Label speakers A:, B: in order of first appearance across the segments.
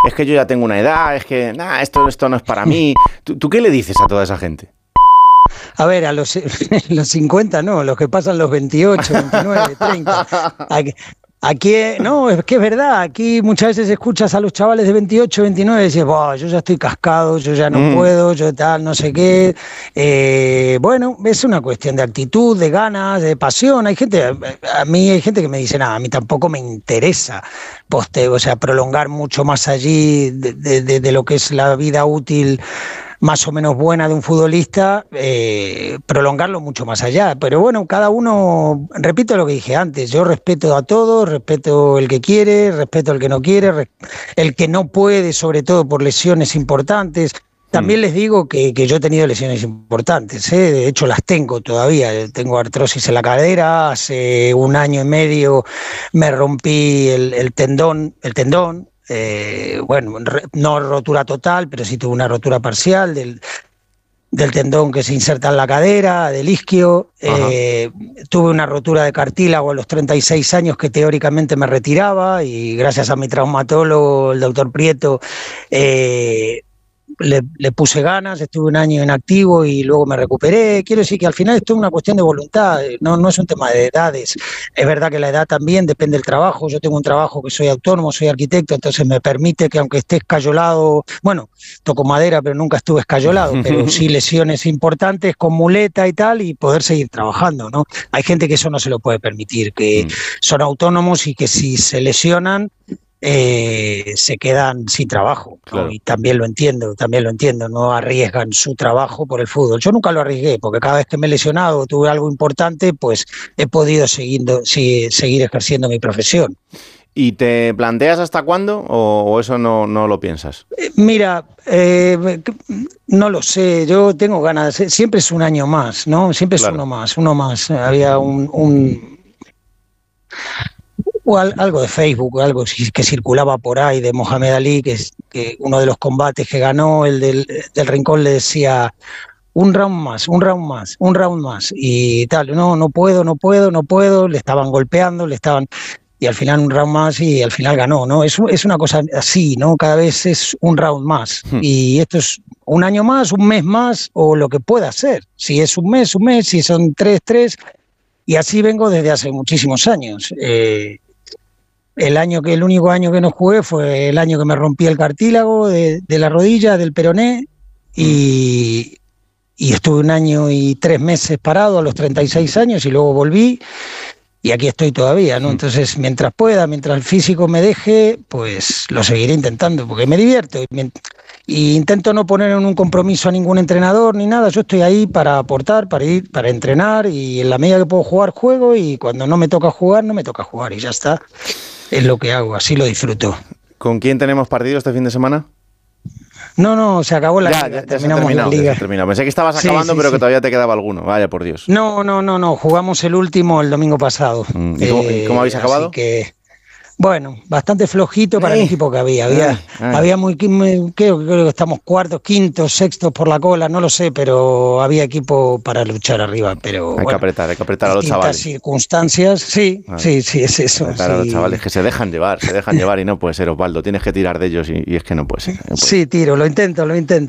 A: es que yo ya tengo una edad, es que esto no es para mí. ¿Tú qué le dices a toda esa gente?
B: A ver, a los 50 no, los que pasan los 28, 29, 30. Aquí, no, es que es verdad, aquí muchas veces escuchas a los chavales de 28, 29 y dices, yo ya estoy cascado, yo ya no puedo, yo tal, no sé qué. Bueno, es una cuestión de actitud, de ganas, de pasión. Hay gente que me dice, a mí tampoco me interesa prolongar mucho más allí de lo que es la vida útil más o menos buena de un futbolista, prolongarlo mucho más allá. Pero bueno, cada uno, repito lo que dije antes, yo respeto a todos, respeto el que quiere, respeto el que no quiere, el que no puede, sobre todo por lesiones importantes. También les digo que yo he tenido lesiones importantes, de hecho las tengo todavía, tengo artrosis en la cadera, hace 1 año y medio me rompí el tendón, no rotura total, pero sí tuve una rotura parcial del tendón que se inserta en la cadera, del isquio. Tuve una rotura de cartílago a los 36 años que teóricamente me retiraba y gracias a mi traumatólogo, el doctor Prieto, le puse ganas, estuve 1 año inactivo y luego me recuperé. Quiero decir que al final esto es una cuestión de voluntad, no es un tema de edades. Es verdad que la edad también depende del trabajo. Yo tengo un trabajo que soy autónomo, soy arquitecto, entonces me permite que aunque esté escayolado, toco madera, pero nunca estuve escayolado, pero sí lesiones importantes con muleta y tal, y poder seguir trabajando, ¿no? Hay gente que eso no se lo puede permitir, que son autónomos y que si se lesionan, se quedan sin trabajo, ¿no? Claro. Y también lo entiendo, no arriesgan su trabajo por el fútbol. Yo nunca lo arriesgué, porque cada vez que me he lesionado o tuve algo importante, pues he podido seguir ejerciendo mi profesión.
A: ¿Y te planteas hasta cuándo o eso no lo piensas?
B: Mira, no lo sé, yo tengo ganas, siempre es 1 año más, ¿no? Siempre es uno más. Había algo de Facebook, algo que circulaba por ahí de Mohamed Ali, que uno de los combates que ganó, el del Rincón, le decía un round más, y tal, no puedo, le estaban golpeando, y al final un round más y al final ganó, ¿no? Es una cosa así, ¿no? Cada vez es un round más, y esto es 1 año más, 1 mes más, o lo que pueda ser. Si es un mes, si son 3, y así vengo desde hace muchísimos años. El único año que no jugué fue el año que me rompí el cartílago de la rodilla, del peroné, y estuve 1 año y 3 meses parado a los 36 años y luego volví y aquí estoy todavía, ¿no? Entonces, mientras pueda, mientras el físico me deje, pues lo seguiré intentando, porque me divierto y intento no poner en un compromiso a ningún entrenador ni nada. Yo estoy ahí para aportar, para entrenar, y en la medida que puedo jugar, juego, y cuando no me toca jugar, no me toca jugar y ya está. Es lo que hago, así lo disfruto.
A: ¿Con quién tenemos partido este fin de semana?
B: No, se acabó la liga, terminamos la liga.
A: Pensé que estabas acabando, pero que todavía te quedaba alguno. Vaya, por Dios.
B: No, jugamos el último el domingo pasado.
A: ¿Y cómo habéis acabado?
B: Así que, bueno, bastante flojito para el equipo que había. Había creo que estamos 4º, 5º, 6º por la cola, no lo sé, pero había equipo para luchar arriba. Pero
A: hay que apretar a los chavales.
B: Circunstancias, sí, es eso.
A: Apretar a los chavales que se dejan llevar y no puede ser, Osvaldo. Tienes que tirar de ellos y es que no puede ser.
B: Sí, tiro, lo intento.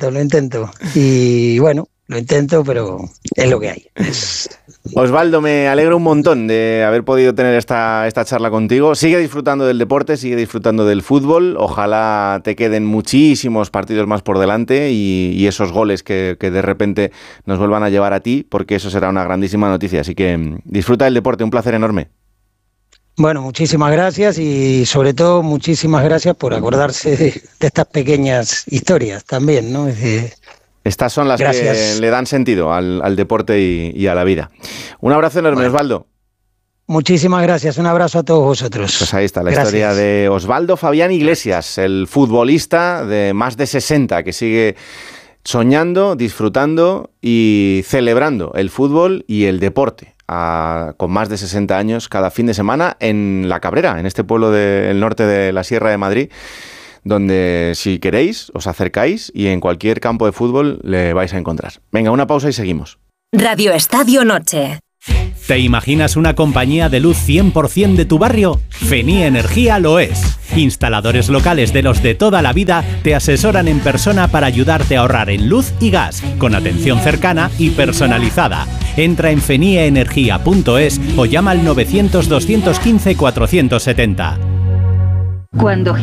B: Y bueno, lo intento, pero es lo que hay.
A: Osvaldo, me alegro un montón de haber podido tener esta charla contigo. Sigue disfrutando del deporte, sigue disfrutando del fútbol. Ojalá te queden muchísimos partidos más por delante y esos goles que de repente nos vuelvan a llevar a ti, porque eso será una grandísima noticia. Así que disfruta del deporte, un placer enorme.
B: Bueno, muchísimas gracias y sobre todo muchísimas gracias por acordarse de estas pequeñas historias también, ¿no?
A: Estas son las que le dan sentido al deporte y a la vida. Un abrazo enorme, Osvaldo.
B: Muchísimas gracias, un abrazo a todos vosotros.
A: Pues ahí está la historia de Osvaldo Fabián Iglesias, el futbolista de más de 60 que sigue soñando, disfrutando y celebrando el fútbol y el deporte con más de 60 años cada fin de semana en La Cabrera, en este pueblo del norte de la Sierra de Madrid, donde si queréis os acercáis y en cualquier campo de fútbol le vais a encontrar. Venga, una pausa y seguimos.
C: Radio Estadio Noche. ¿Te imaginas una compañía de luz 100% de tu barrio? Fenie Energía lo es. Instaladores locales de los de toda la vida te asesoran en persona para ayudarte a ahorrar en luz y gas, con atención cercana y personalizada. Entra en fenieenergia.es o llama al 900 215 470.
D: Cuando